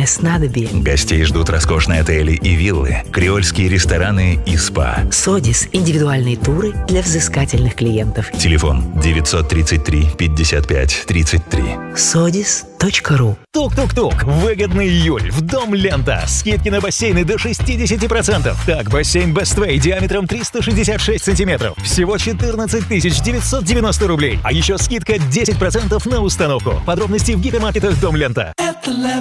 снадобье. Гостей ждут роскошные отели и виллы, креольские рестораны и спа. Содис – индивидуальные туры для взыскательных клиентов. Телефон 933 55 33. sodis.ru. Тук-тук-тук. Выгодный июль. В Дом Лента. Скидки на бассейны до 60%. Так, бассейн Best Way диаметром 366 сантиметров. Всего 14 990 рублей. А еще скидка 10% на установку. Подробности в гипермаркетах Дом Лента.